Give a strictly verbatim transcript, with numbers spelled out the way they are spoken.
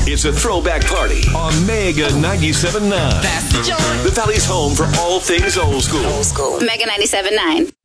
It's a throwback party on Mega ninety-seven point nine. That's the joint. The Valley's home for all things old school. Old school. Mega ninety-seven point nine.